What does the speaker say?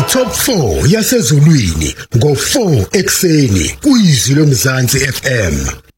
iTop 4 yasezulwini ngo4 ekseni kuyizwi lomzansi FM.